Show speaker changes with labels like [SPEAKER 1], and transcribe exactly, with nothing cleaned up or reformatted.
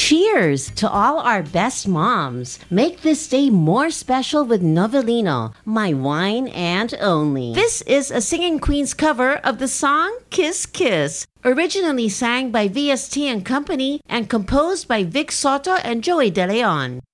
[SPEAKER 1] Cheers to all our best moms. Make this day more special with Novellino, my wine and only. This is a Singing Queens cover of the song Kiss Kiss, originally sang by V S T and Company and composed by Vic Soto and Joey De Leon.